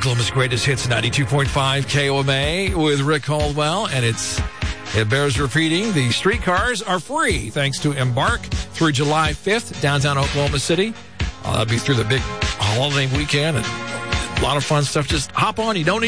Oklahoma's greatest hits, 92.5 KOMA with Rick Caldwell, and it bears repeating. The streetcars are free thanks to Embark through July 5th, downtown Oklahoma City. That'll be through the big holiday weekend and a lot of fun stuff. Just hop on. You don't need